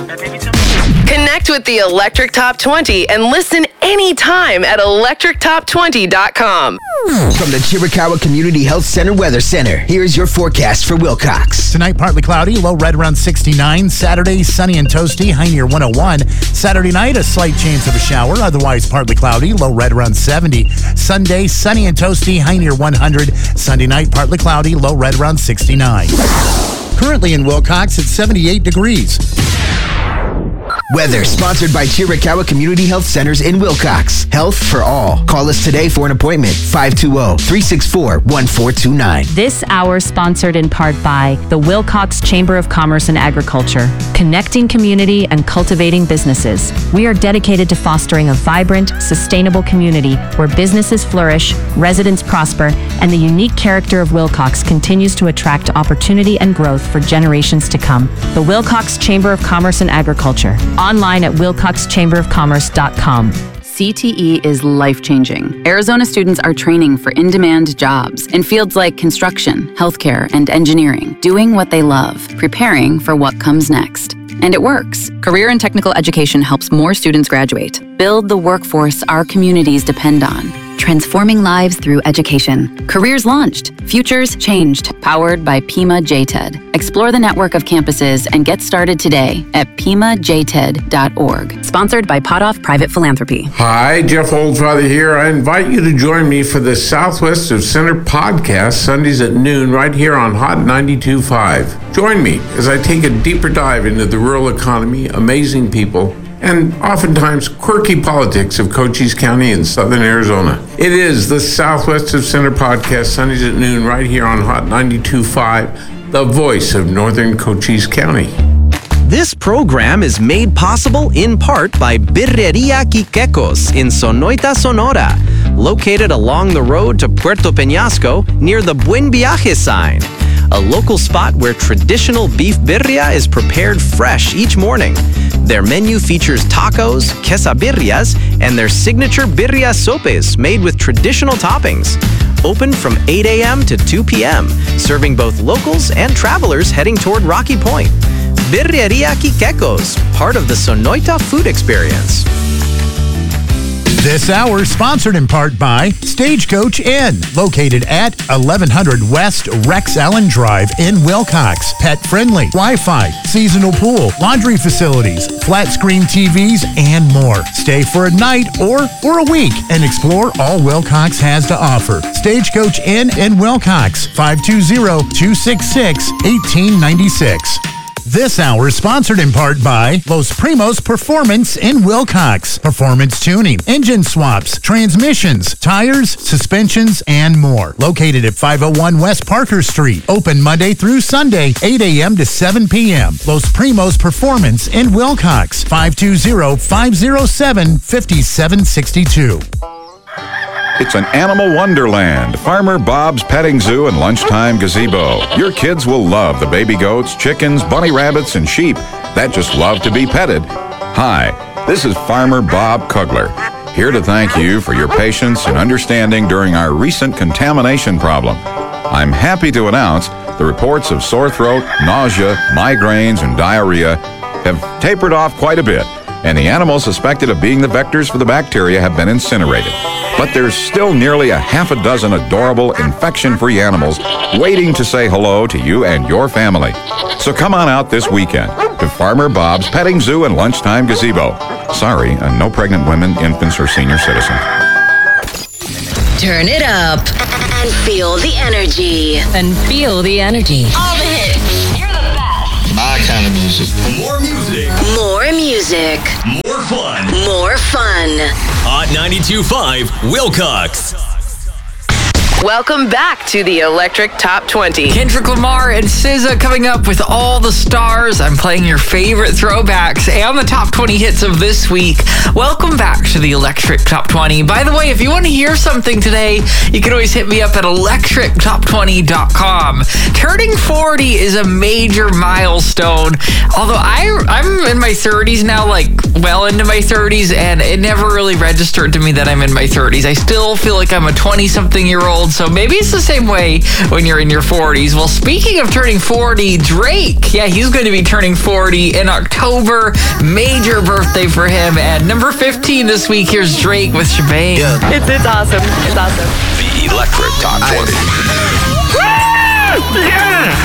Connect with the Electric Top 20 and listen anytime at electrictop20.com. From the Chiricahua Community Health Center Weather Center, here's your forecast for Wilcox. Tonight, partly cloudy, low right around 69. Saturday, sunny and toasty, high near 101. Saturday night, a slight chance of a shower, otherwise partly cloudy, low right around 70. Sunday, sunny and toasty, high near 100. Sunday night, partly cloudy, low right around 69. Currently in Wilcox, it's 78 degrees. Weather sponsored by Chiricahua Community Health Centers in Wilcox. Health for all. Call us today for an appointment. 520-364-1429. This hour sponsored in part by the Wilcox Chamber of Commerce and Agriculture, connecting community and cultivating businesses. We are dedicated to fostering a vibrant, sustainable community where businesses flourish, residents prosper, and the unique character of Wilcox continues to attract opportunity and growth for generations to come. The Wilcox Chamber of Commerce and Agriculture. Online at wilcoxchamberofcommerce.com. CTE is life-changing. Arizona students are training for in-demand jobs in fields like construction, healthcare, and engineering, doing what they love, preparing for what comes next. And it works. Career and technical education helps more students graduate. Build the workforce our communities depend on. Transforming lives through education. Careers launched. Futures changed. Powered by Pima JTED. Explore the network of campuses and get started today at pimajted.org. Sponsored by Potoff Private Philanthropy. Hi, Jeff Oldfather here. I invite you to join me for the Southwest of Center podcast Sundays at noon right here on Hot 92.5. Join me as I take a deeper dive into the rural economy, amazing people, and oftentimes quirky politics of Cochise County in southern Arizona. It is the Southwest of Center podcast, Sundays at noon, right here on Hot 92.5, the voice of northern Cochise County. This program is made possible in part by Birreria Quiquecos in Sonoita, Sonora, located along the road to Puerto Peñasco near the Buen Viaje sign. A local spot where traditional beef birria is prepared fresh each morning. Their menu features tacos, quesabirrias, and their signature birria sopes made with traditional toppings. Open from 8 a.m. to 2 p.m., serving both locals and travelers heading toward Rocky Point. Birreria Quiquecos, part of the Sonoita food experience. This hour sponsored in part by Stagecoach Inn, located at 1100 West Rex Allen Drive in Wilcox. Pet friendly, Wi-Fi, seasonal pool, laundry facilities, flat screen TVs, and more. Stay for a night or a week and explore all Wilcox has to offer. Stagecoach Inn in Wilcox, 520-266-1896. This hour is sponsored in part by Los Primos Performance in Wilcox. Performance tuning, engine swaps, transmissions, tires, suspensions, and more. Located at 501 West Parker Street. Open Monday through Sunday, 8 a.m. to 7 p.m. Los Primos Performance in Wilcox, 520-507-5762. It's an animal wonderland, Farmer Bob's Petting Zoo and Lunchtime Gazebo. Your kids will love the baby goats, chickens, bunny rabbits, and sheep that just love to be petted. Hi, this is Farmer Bob Kugler, here to thank you for your patience and understanding during our recent contamination problem. I'm happy to announce the reports of sore throat, nausea, migraines, and diarrhea have tapered off quite a bit, and the animals suspected of being the vectors for the bacteria have been incinerated. But there's still nearly a half a dozen adorable infection-free animals waiting to say hello to you and your family. So come on out this weekend to Farmer Bob's Petting Zoo and Lunchtime Gazebo. Sorry, no pregnant women, infants, or senior citizens. Turn it up and feel the energy. And feel the energy. All the hits. You're the best. My kind of music. More music. More music. More fun. More fun. Hot 92.5 Wilcox. Welcome back to the Electric Top 20. Kendrick Lamar and SZA coming up with all the stars. I'm playing your favorite throwbacks and the top 20 hits of this week. Welcome back to the Electric Top 20. By the way, if you want to hear something today, you can always hit me up at electrictop20.com. Turning 40 is a major milestone. Although I'm in my 30s now, like well into my 30s, and it never really registered to me that I'm in my 30s. I still feel like I'm a 20-something-year-old. old, so maybe it's the same way when you're in your 40s. Well, speaking of turning 40, Drake, yeah, he's going to be turning 40 in October. Major birthday for him. And number 15 this week, here's Drake with Shabane. It's awesome. It's awesome. The Electric Top 20.